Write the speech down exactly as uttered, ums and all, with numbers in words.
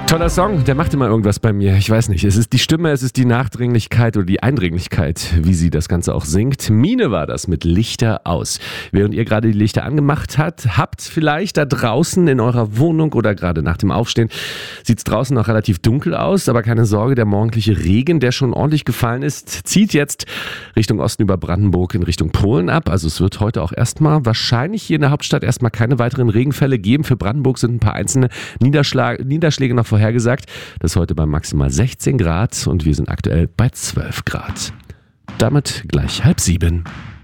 Toller Song, der macht immer irgendwas bei mir. Ich weiß nicht, es ist die Stimme, es ist die Nachdringlichkeit oder die Eindringlichkeit, wie sie das Ganze auch singt. Mine war das mit Lichter aus. Während ihr gerade die Lichter angemacht habt, habt vielleicht da draußen in eurer Wohnung oder gerade nach dem Aufstehen, sieht es draußen noch relativ dunkel aus, aber keine Sorge, der morgendliche Regen, der schon ordentlich gefallen ist, zieht jetzt Richtung Osten über Brandenburg in Richtung Polen ab. Also es wird heute auch erstmal wahrscheinlich hier in der Hauptstadt erstmal keine weiteren Regenfälle geben. Für Brandenburg sind ein paar einzelne Niederschlag- Niederschläge noch vorhergesagt. Das ist heute bei maximal sechzehn Grad und wir sind aktuell bei zwölf Grad. Damit gleich halb sieben.